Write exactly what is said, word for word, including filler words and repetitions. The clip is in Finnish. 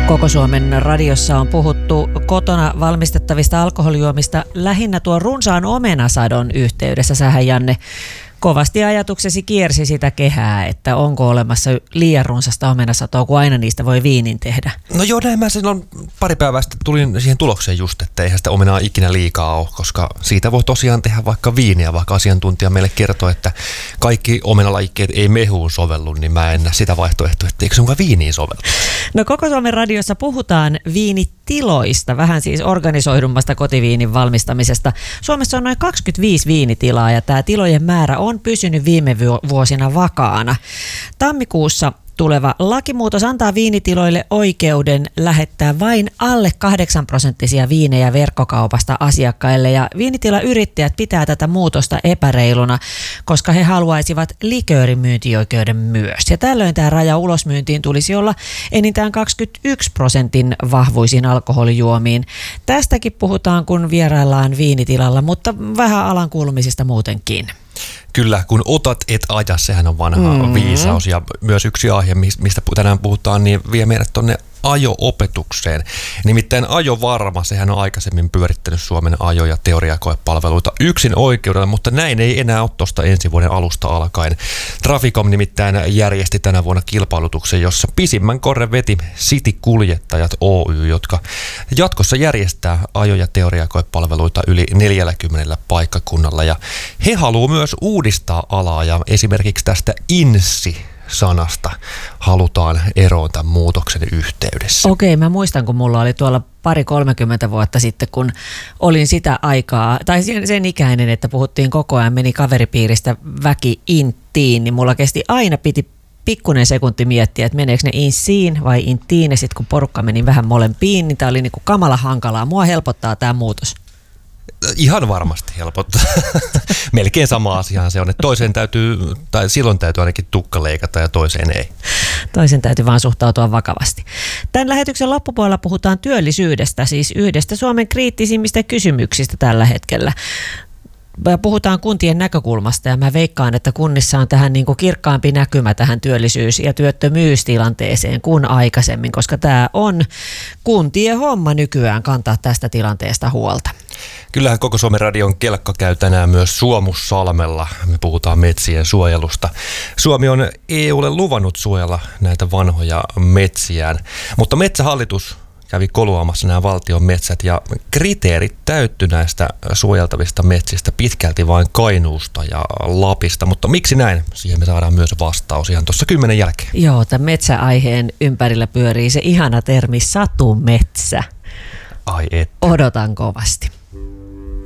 Koko Suomen radiossa on puhuttu kotona valmistettavista alkoholijuomista lähinnä tuon runsaan omenasadon yhteydessä. Sähän, Janne, kovasti ajatuksesi kiersi sitä kehää, että onko olemassa liian runsasta omenasatoa, kun aina niistä voi viinin tehdä. No joo, näin mä silloin pari päivää sitten tulin siihen tulokseen just, että eihän sitä omenaa ikinä liikaa ole, koska siitä voi tosiaan tehdä vaikka viiniä, vaikka asiantuntija meille kertoo, että kaikki omenalajikkeet ei mehuun sovellu, niin mä en näe sitä vaihtoehtoa, että eikö se mukaan viiniin sovellu. No Koko Suomen radiossa puhutaan viinitiloista, vähän siis organisoidummasta kotiviinin valmistamisesta. Suomessa on noin kaksikymmentäviisi viinitilaa ja tämä tilojen määrä on pysynyt viime vuosina vakaana. Tammikuussa tuleva lakimuutos antaa viinitiloille oikeuden lähettää vain alle kahdeksan prosenttisia viinejä verkkokaupasta asiakkaille, ja viinitilayrittäjät pitää tätä muutosta epäreiluna, koska he haluaisivat liköörimyyntioikeuden myös. Ja tällöin tämä raja ulosmyyntiin tulisi olla enintään kaksikymmentäyksi prosentin vahvuisiin alkoholijuomiin. Tästäkin puhutaan, kun vieraillaan viinitilalla, mutta vähän alan kuulumisista muutenkin. Kyllä, kun otat et aja, sehän on vanha mm-hmm. viisaus, ja myös yksi aihe, mistä tänään puhutaan, niin vie meidät tuonne ajo-opetukseen. Nimittäin Ajovarma, sehän on aikaisemmin pyörittänyt Suomen ajo- ja teoriakoepalveluita yksin oikeudella, mutta näin ei enää ole tuosta ensi vuoden alusta alkaen. Traficom nimittäin järjesti tänä vuonna kilpailutuksen, jossa pisimmän korren veti City-kuljettajat Oy, jotka jatkossa järjestää ajo- ja teoriakoepalveluita yli neljälläkymmenellä paikkakunnalla. Ja he haluavat myös uudistaa alaa, ja esimerkiksi tästä INSI sanasta halutaan eroon tämän muutoksen yhteydessä. Okei, mä muistan, kun mulla oli tuolla pari kolmekymmentä vuotta sitten, kun olin sitä aikaa, tai sen ikäinen, että puhuttiin koko ajan, meni kaveripiiristä väki inttiin, niin mulla kesti aina, piti pikkuinen sekunti miettiä, että meneekö ne insiin vai inttiin, ja sitten kun porukka meni vähän molempiin, niin tää oli niinku kamala hankalaa. Mua helpottaa tämä muutos. Ihan varmasti helpottaa. Melkein sama asiahan se on, että toiseen täytyy, tai silloin täytyy ainakin tukka leikata ja toiseen ei. Toisen täytyy vaan suhtautua vakavasti. Tämän lähetyksen loppupuolella puhutaan työllisyydestä, siis yhdestä Suomen kriittisimmistä kysymyksistä tällä hetkellä. Puhutaan kuntien näkökulmasta, ja mä veikkaan, että kunnissa on tähän niin kuin kirkkaampi näkymä tähän työllisyys- ja työttömyystilanteeseen kuin aikaisemmin, koska tämä on kuntien homma nykyään kantaa tästä tilanteesta huolta. Kyllähän Koko Suomen radion kelkka käy tänään myös Suomussalmella. Me puhutaan metsien suojelusta. Suomi on E U:lle luvannut suojella näitä vanhoja metsiään, mutta Metsähallitus kävi koluamassa nämä valtion metsät, ja kriteerit täyttyi näistä suojeltavista metsistä pitkälti vain Kainuusta ja Lapista. Mutta miksi näin? Siihen me saadaan myös vastaus ihan tuossa kymmenen jälkeen. Joo, tämän metsäaiheen ympärillä pyörii se ihana termi satumetsä. Ai et. Odotan kovasti.